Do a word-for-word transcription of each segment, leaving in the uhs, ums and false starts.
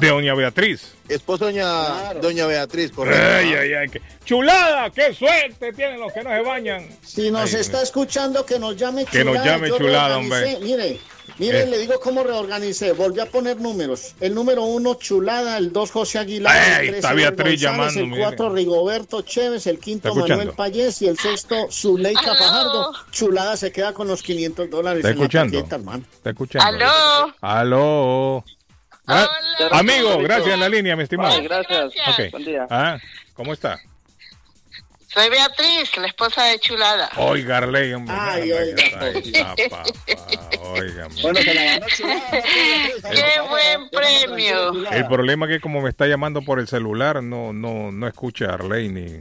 De doña Beatriz. Esposo de doña, Claro. doña Beatriz, correcto. Ay, ay, ay. qué- Chulada, qué suerte tienen los que no se bañan. Si nos Ay, está Dios. escuchando, que nos llame Que Chulada. nos llame Yo Chulada, reorganicé. hombre. Mire, mire, Eh. le digo cómo reorganicé. Volví a poner números. El número uno, Chulada. El dos, José Aguilar. Ay, el tres, está Ever Beatriz González, llamando, el mire. cuatro, Rigoberto Chévez. El quinto, ¿Está escuchando? Manuel Payés. Y el sexto, Zuleika Aló. Fajardo. Chulada se queda con los quinientos dólares ¿Está en la escuchando? tarjeta, hermano. ¿Está escuchando? Aló. Aló. Ah, Hola. amigo, gracias en la línea, mi estimado. Ay, gracias. Ok. Buen día. Ah, ¿cómo está? Soy Beatriz, la esposa de Chulada. Oiga, Arley, hombre. Ay, hombre, oiga. Ahí está, papá. Óigame. Bueno, se la ganó Chulada. ¡Qué buen premio! El problema es que como me está llamando por el celular, no, no, no escucha a Arley ni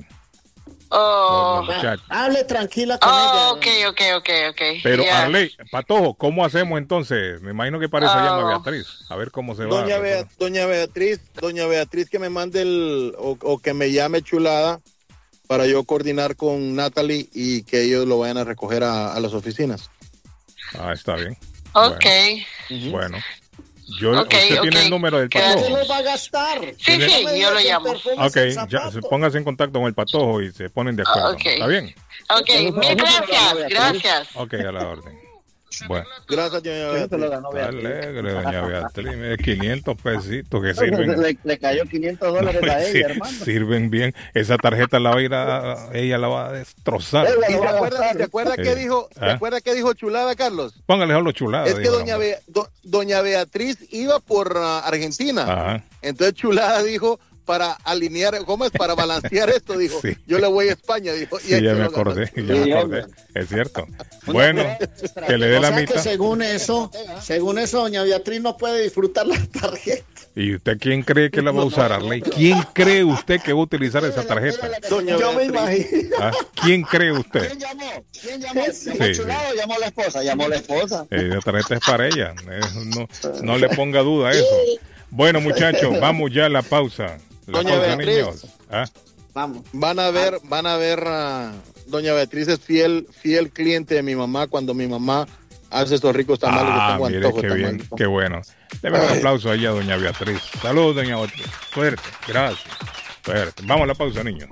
Oh, los muchachos. Hable tranquila con oh ella. ok, ok, ok, ok. Pero Ya. Arley, Patojo, ¿cómo hacemos entonces? Me imagino que para eso Oh. llama Beatriz. A ver cómo se va. Doña, Bea- doña Beatriz, doña Beatriz que me mande el, o, o que me llame Chulada para yo coordinar con Natalie y que ellos lo vayan a recoger a, a las oficinas. Ah, está bien. Ok. Bueno, bueno. Yo, Ok, usted tiene ok. el número del Gracias. ¿Qué Patojo. los va a gastar? Sí, ¿Tiene? sí, yo lo llamo. Ok, ya, se- póngase en contacto con el Patojo y se ponen de acuerdo. Ok. ¿Está bien? Ok, mil gracias, gracias. Ok, a la orden. Bueno, Gracias, doña Beatriz. está alegre, doña Beatriz. Mire, quinientos pesitos que sirven. Le, le cayó quinientos dólares a Sí, ella, hermano. sirven bien. Esa tarjeta la va a ir a, ella la va a destrozar. Ella ¿Y lo se va a acuerda, gastar. ¿se acuerda Sí. qué dijo, se ¿Ah? acuerda qué dijo Chulada, Carlos? Póngale solo chulada. Es que dijo la doña, mujer. Be- do- doña Beatriz iba por ah, Argentina. Ajá. Entonces Chulada dijo, para alinear, ¿cómo es? Para balancear esto, dijo, Sí. yo le voy a España, dijo. y Sí, ahí ya se me lo ganó. acordé, ya me acordé. Es cierto. Bueno, que le dé O la sea que mitad. según eso, según eso, doña Beatriz no puede disfrutar la tarjeta. ¿Y usted quién cree que la va a usar, Arley? ¿Quién cree usted que va a utilizar esa tarjeta? Doña Yo me Beatriz. imagino. ¿Ah? ¿Quién cree usted? ¿Quién llamó? ¿Quién llamó? Sí, ¿Llamó sí. Chulada o llamó la esposa? Llamó la esposa. Eh, la tarjeta es para ella. Eh, no, no le ponga duda a eso. Bueno, muchachos, vamos ya a la pausa. La Doña pausa, Beatriz. niños. ¿Ah? Vamos. Van a ver, van a ver, ah, doña Beatriz es fiel, fiel cliente de mi mamá cuando mi mamá hace estos ricos tamales que Ah, tengo mire, antojo qué de bien, tamales. qué bueno. Deme un aplauso ahí a doña Beatriz. Saludos, doña Beatriz. Suerte, gracias. Suerte. Vamos a la pausa, niños.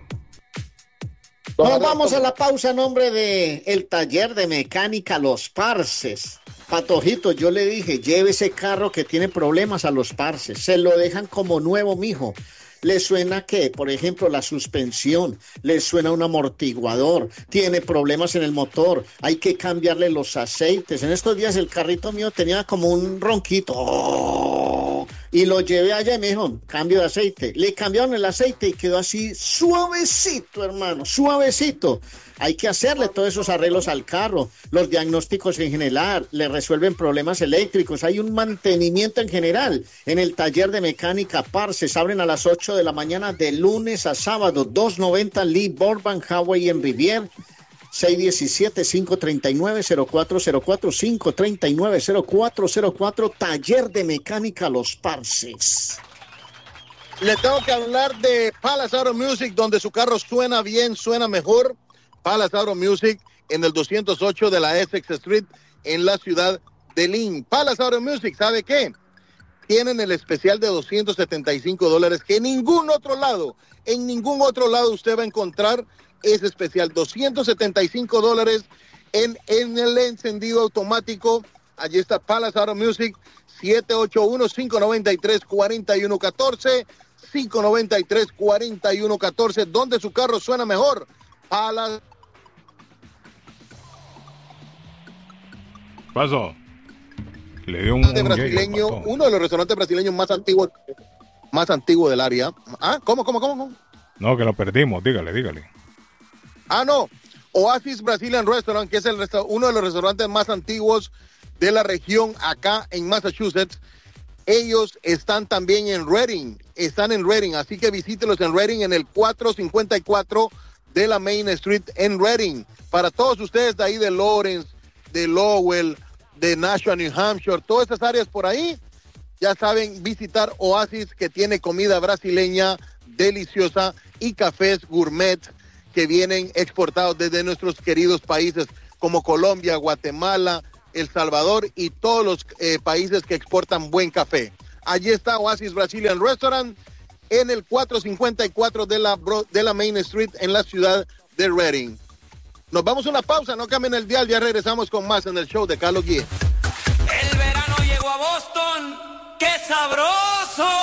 Nos vamos a la pausa a nombre de el taller de mecánica Los Parces. Patojito, yo le dije, lleve ese carro que tiene problemas a Los Parces. Se lo dejan como nuevo, mijo. Le suena que, por ejemplo, la suspensión, le suena un amortiguador, tiene problemas en el motor, hay que cambiarle los aceites. En estos días el carrito mío tenía como un ronquito. ¡Oh! Y lo llevé allá y me dijo, cambio de aceite. Le cambiaron el aceite y quedó así suavecito, hermano, suavecito. Hay que hacerle todos esos arreglos al carro, los diagnósticos en general, le resuelven problemas eléctricos, hay un mantenimiento en general. En el taller de mecánica Parces abren a las ocho de la mañana de lunes a sábado, doscientos noventa Lee Burbank Highway en Rivier, seis uno siete, cinco tres nueve, cero cuatro cero cuatro, cinco tres nueve, cero cuatro cero cuatro, taller de mecánica Los Parces. Le tengo que hablar de Palace Auto Music, donde su carro suena bien, suena mejor. Palace Auto Music en el doscientos ocho de la Essex Street en la ciudad de Lynn. Palace Auto Music, ¿sabe qué? Tienen el especial de doscientos setenta y cinco dólares que en ningún otro lado, en ningún otro lado usted va a encontrar ese especial. doscientos setenta y cinco dólares en, en el encendido automático. Allí está Palace Auto Music, siete ocho uno, cinco nueve tres, cuatro uno uno cuatro, cinco nueve tres, cuatro uno uno cuatro, donde su carro suena mejor. Palace. Pasó. Le dio un, un brasileño, llegue, uno de los restaurantes brasileños más antiguos, más antiguo del área. Ah, ¿cómo, cómo, cómo? cómo? No, que lo perdimos. Dígale, dígale. Ah, no. Oasis Brazilian Restaurant, que es el resta- uno de los restaurantes más antiguos de la región acá en Massachusetts. Ellos están también en Reading, están en Reading, así que visítelos en Reading en el cuatrocientos cincuenta y cuatro de la Main Street en Reading. Para todos ustedes de ahí de Lawrence, de Lowell, de Nashua, New Hampshire, todas esas áreas por ahí, ya saben visitar Oasis, que tiene comida brasileña deliciosa y cafés gourmet que vienen exportados desde nuestros queridos países como Colombia, Guatemala, El Salvador y todos los eh, países que exportan buen café. allí está Oasis Brazilian Restaurant en el cuatrocientos cincuenta y cuatro de la, de la Main Street en la ciudad de Reading. Nos vamos a una pausa, no cambien el dial, ya regresamos con más en el show de Carlos Guía. El verano llegó a Boston, ¡qué sabroso!